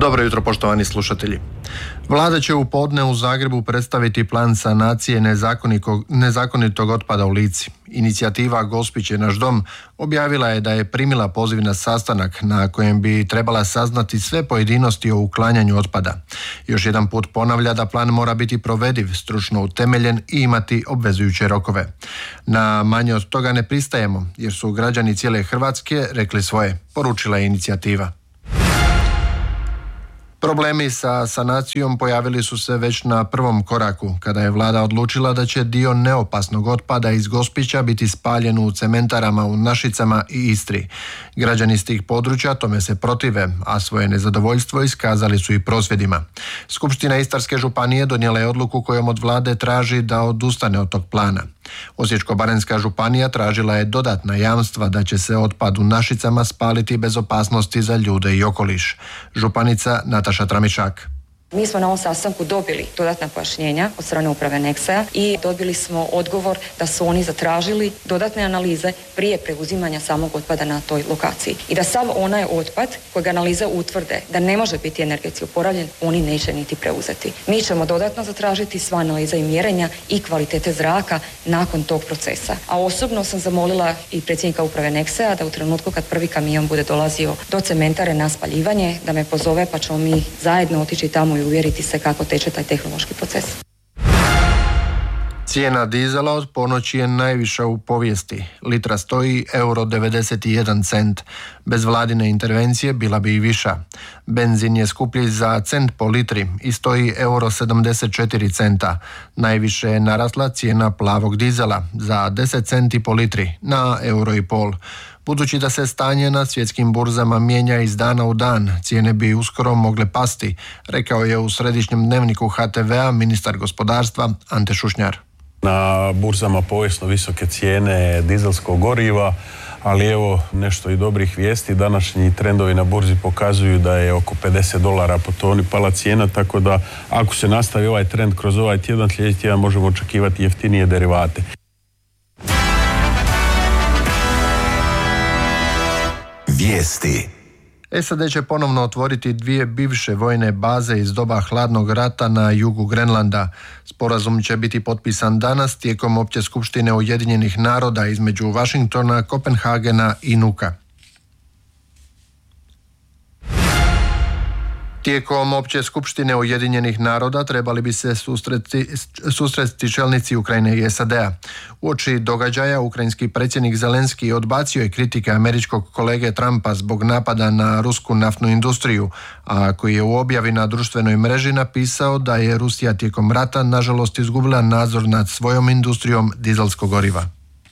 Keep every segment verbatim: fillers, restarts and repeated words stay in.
Dobro jutro, poštovani slušatelji. Vlada će u podne u Zagrebu predstaviti plan sanacije nezakonitog otpada u Lici. Inicijativa Gospić je naš dom objavila je da je primila poziv na sastanak na kojem bi trebala saznati sve pojedinosti o uklanjanju otpada. Još jedan put ponavlja da plan mora biti provediv, stručno utemeljen i imati obvezujuće rokove. Na manje od toga ne pristajemo, jer su građani cijele Hrvatske rekli svoje, poručila je inicijativa. Problemi sa sanacijom pojavili su se već na prvom koraku, kada je vlada odlučila da će dio neopasnog otpada iz Gospića biti spaljen u cementarama u Našicama i Istri. Građani iz tih područja tome se protive, a svoje nezadovoljstvo iskazali su i prosvjedima. Skupština Istarske županije donijela je odluku kojom od vlade traži da odustane od tog plana. Osječko-baranjska županija tražila je dodatna jamstva da će se otpad u Našicama spaliti bez opasnosti za ljude i okoliš. Županica Nataša Tramišak. Mi smo na ovom sastanku dobili dodatna pojašnjenja od strane uprave Nexea i dobili smo odgovor da su oni zatražili dodatne analize prije preuzimanja samog otpada na toj lokaciji. I da sav onaj otpad kojeg analize utvrde da ne može biti energetski oporavljen, oni neće niti preuzeti. Mi ćemo dodatno zatražiti sva analiza i mjerenja i kvalitete zraka nakon tog procesa. A osobno sam zamolila i predsjednika uprave Nexea da u trenutku kad prvi kamion bude dolazio do cementare na spaljivanje, da me pozove pa ćemo mi zajedno otići tamo i uvjeriti se kako teče taj tehnološki proces. Cijena dizela od ponoći je najviša u povijesti. Litra stoji euro devedeset jedan cent. Bez vladine intervencije bila bi i viša. Benzin je skuplji za cent po litri i stoji euro sedamdeset četiri centa. Najviše je narasla cijena plavog dizela za deset centi po litri na euro i pol. Budući da se stanje na svjetskim burzama mijenja iz dana u dan, cijene bi uskoro mogle pasti, rekao je u središnjem dnevniku ha te vea ministar gospodarstva Ante Šušnjar. Na burzama povijesno visoke cijene dizelskog goriva, ali evo nešto i dobrih vijesti. Današnji trendovi na burzi pokazuju da je oko pedeset dolara po toni pala cijena, tako da ako se nastavi ovaj trend kroz ovaj tjedan, sljedeći tjedan možemo očekivati jeftinije derivate. Vijesti. es a de će ponovno otvoriti dvije bivše vojne baze iz doba hladnog rata na jugu Grenlanda. Sporazum će biti potpisan danas tijekom Opće skupštine Ujedinjenih naroda između Washingtona, Kopenhagena i Nuka. Tijekom Opće skupštine Ujedinjenih naroda trebali bi se susreti, susresti čelnici Ukrajine i es a de a. Uoči događaja ukrajinski predsjednik Zelenski odbacio je kritike američkog kolege Trumpa zbog napada na rusku naftnu industriju, a koji je u objavi na društvenoj mreži napisao da je Rusija tijekom rata nažalost izgubila nadzor nad svojom industrijom dizelskog goriva.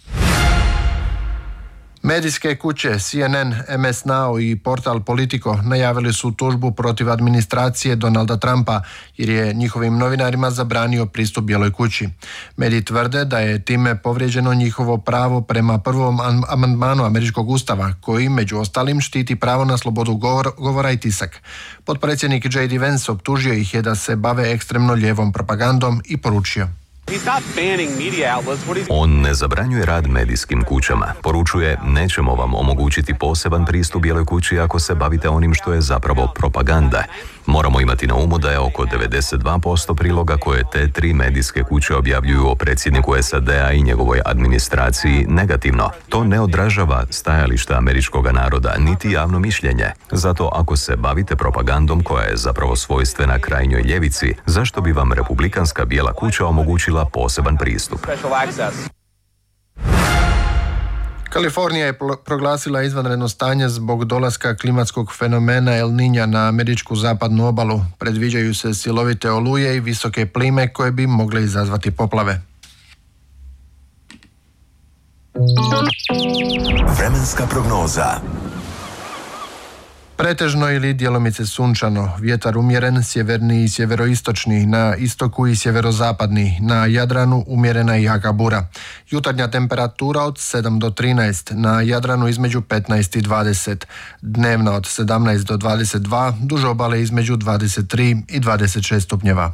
Medijske kuće C N N, em es Now i portal Politico najavili su tužbu protiv administracije Donalda Trumpa jer je njihovim novinarima zabranio pristup Bijeloj kući. Mediji tvrde da je time povrijeđeno njihovo pravo prema prvom amandmanu američkog ustava koji među ostalim štiti pravo na slobodu govor, govora i tisak. Potpredsjednik J D Vance optužio ih je da se bave ekstremno lijevom propagandom i poručio: On ne zabranjuje rad medijskim kućama. Poručuje, nećemo vam omogućiti poseban pristup Bijeloj kući ako se bavite onim što je zapravo propaganda. Moramo imati na umu da je oko devedeset dva posto priloga koje te tri medijske kuće objavljuju o predsjedniku es a de a i njegovoj administraciji negativno. To ne odražava stajališta američkog naroda, niti javno mišljenje. Zato ako se bavite propagandom koja je zapravo svojstvena krajnjoj ljevici, zašto bi vam republikanska Bijela kuća omogućila poseban pristup? Kalifornija je proglasila izvanredno stanje zbog dolaska klimatskog fenomena El Niña na američku zapadnu obalu. Predviđaju se silovite oluje i visoke plime koje bi mogle izazvati poplave. Vremenska prognoza. Pretežno ili djelomice sunčano, vjetar umjeren, sjeverni i sjeveroistočni, na istoku i sjeverozapadni, na Jadranu umjerena i jaka bura. Jutarnja temperatura od sedam do trinaest, na Jadranu između petnaest i dvadeset, dnevna od sedamnaest do dvadeset dva, duž obale između dvadeset tri i dvadeset šest stupnjeva.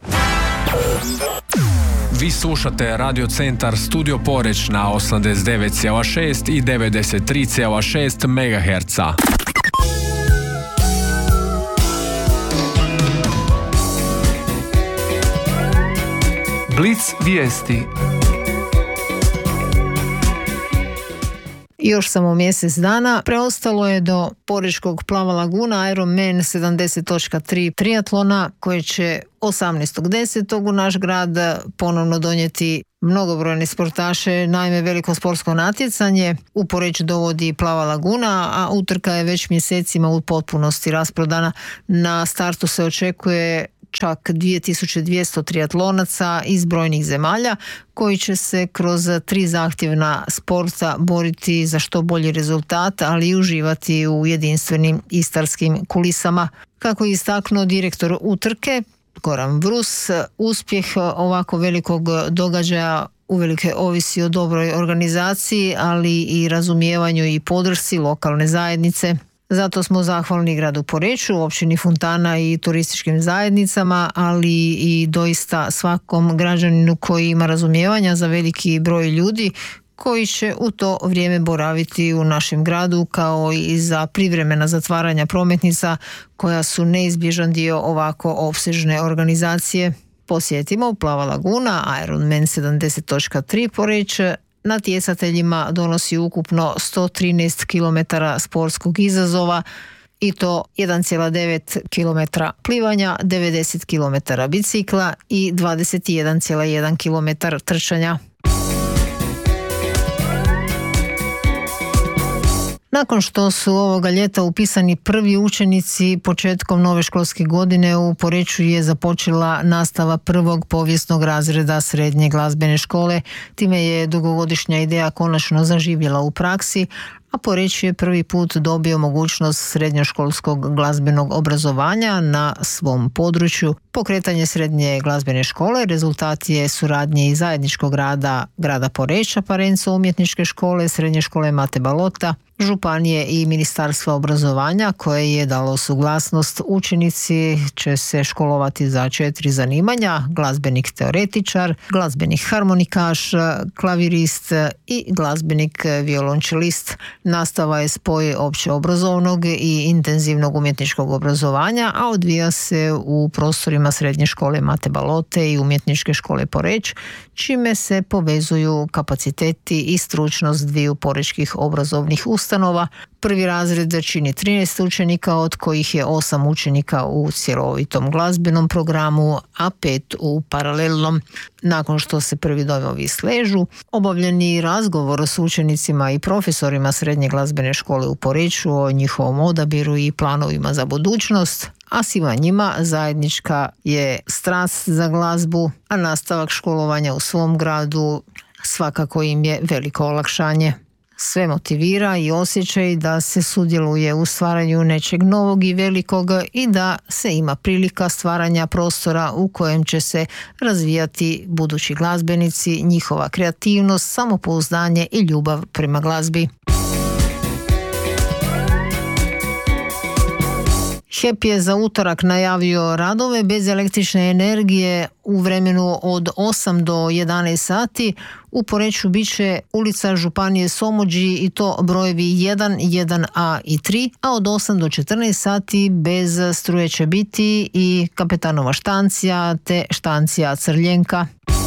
Vi slušate Radio Centar Studio Poreč na osamdeset devet zarez šest i devedeset tri zarez šest megaherca. Blic vijesti. Još samo mjesec dana preostalo je do porečkog Plava laguna Ironman sedamdeset točka tri triatlona koji će osamnaestog desetog u naš grad ponovno donijeti mnogobrojne sportaše. Naime, veliko sportsko natjecanje u Poreč dovodi Plava laguna, a utrka je već mjesecima u potpunosti rasprodana. Na startu se očekuje čak dvije tisuće dvjesto triatlonaca iz brojnih zemalja koji će se kroz tri zahtjevna sporta boriti za što bolji rezultat, ali i uživati u jedinstvenim istarskim kulisama. Kako je istaknuo direktor utrke Goran Vrus, uspjeh ovako velikog događaja uvelike ovisi o dobroj organizaciji, ali i razumijevanju i podršci lokalne zajednice. Zato smo zahvalni gradu Poreču, općini Fontana i turističkim zajednicama, ali i doista svakom građaninu koji ima razumijevanja za veliki broj ljudi koji će u to vrijeme boraviti u našem gradu, kao i za privremena zatvaranja prometnica koja su neizbježan dio ovako opsežne organizacije. Posjetimo Plava laguna Ironman sedamdeset točka tri Poreč. Natjecateljima donosi ukupno sto trinaest kilometara sportskog izazova i to jedan zarez devet kilometra plivanja, devedeset kilometara bicikla i dvadeset jedan zarez jedan kilometar trčanja. Nakon što su ovoga ljeta upisani prvi učenici, početkom nove školske godine u Poreču je započela nastava prvog povijesnog razreda srednje glazbene škole. Time je dugogodišnja ideja konačno zaživjela u praksi, a Poreč je prvi put dobio mogućnost srednjoškolskog glazbenog obrazovanja na svom području. Pokretanje srednje glazbene škole rezultat je suradnje i zajedničkog rada grada Poreča, Parenco umjetničke škole, srednje škole Mate Balota, županije i Ministarstva obrazovanja koje je dalo suglasnost. Učenici će se školovati za četiri zanimanja: glazbenik teoretičar, glazbenik harmonikaš, klavirist i glazbenik violončelist. Nastava je spoj općeobrazovnog i intenzivnog umjetničkog obrazovanja, a odvija se u prostorima srednje škole Mate Balote i umjetničke škole Poreč, čime se povezuju kapaciteti i stručnost dviju porečkih obrazovnih ustanova. Prvi razred čini trinaest učenika, od kojih je osam učenika u cjelovitom glazbenom programu, a pet u paralelnom. Nakon što se prvi dojmovi sležu, obavljeni razgovor s učenicima i profesorima srednje glazbene škole u Poreču o njihovom odabiru i planovima za budućnost, a svima njima zajednička je strast za glazbu, a nastavak školovanja u svom gradu svakako im je veliko olakšanje. Sve motivira i osjećaj da se sudjeluje u stvaranju nečeg novog i velikog i da se ima prilika stvaranja prostora u kojem će se razvijati budući glazbenici, njihova kreativnost, samopouzdanje i ljubav prema glazbi. H E P je za utorak najavio radove bez električne energije u vremenu od osam do jedanaest sati. U Poreču bit će ulica Županije Somođi i to brojevi jedan, jedan a i tri, a od osam do četrnaest sati bez struje će biti i Kapetanova štancija te štancija Crljenka.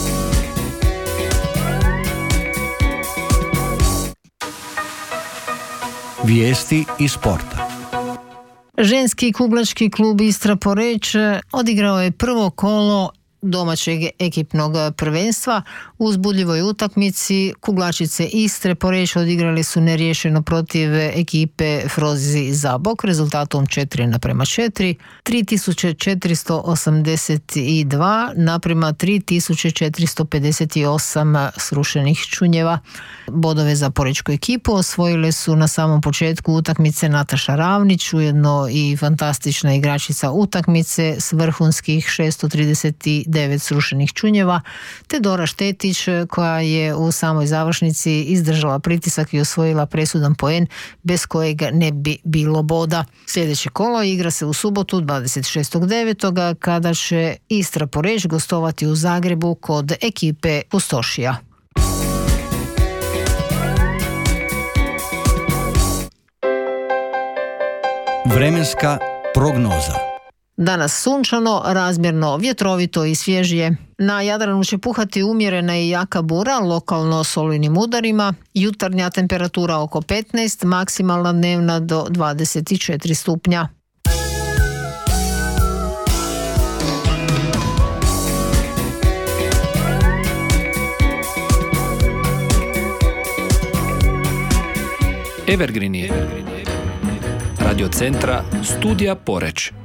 Vijesti iz sporta. Ženski kuglački klub Istra Poreč odigrao je prvo kolo domaćeg ekipnog prvenstva. U uzbudljivoj utakmici kuglačice Istre Poreč odigrali su neriješeno protiv ekipe Frozi Zabok rezultatom četiri naprema četiri, tri tisuće četiristo osamdeset dva naprema tri tisuće četiristo pedeset osam srušenih čunjeva. Bodove za porečku ekipu osvojile su na samom početku utakmice Nataša Ravnić, ujedno i fantastična igračica utakmice s vrhunskih šesto trideset devet srušenih čunjeva, te Dora Štetić koja je u samoj završnici izdržala pritisak i osvojila presudan poen bez kojeg ne bi bilo boda. Sljedeće kolo igra se u subotu dvadeset šestog devetog kada će Istra Poreč gostovati u Zagrebu kod ekipe Pustošija. Vremenska prognoza. Danas sunčano, razmjerno vjetrovito i svježije. Na Jadranu će puhati umjerena i jaka bura, lokalno s olujnim udarima, jutarnja temperatura oko petnaest, maksimalna dnevna do dvadeset četiri stupnja. Evergreen je radio centra Studija Poreč.